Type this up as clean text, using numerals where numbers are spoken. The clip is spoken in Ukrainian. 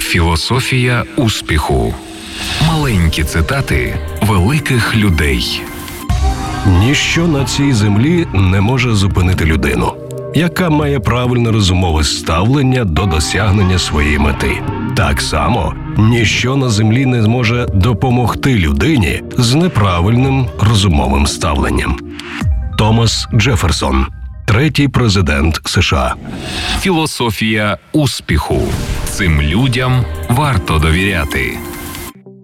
Філософія успіху. Маленькі цитати великих людей. Ніщо на цій землі не може зупинити людину, яка має правильне розумове ставлення до досягнення своєї мети. Так само, ніщо на землі не зможе допомогти людині з неправильним розумовим ставленням. Томас Джефферсон, третій президент США. Філософія успіху. Цим людям варто довіряти.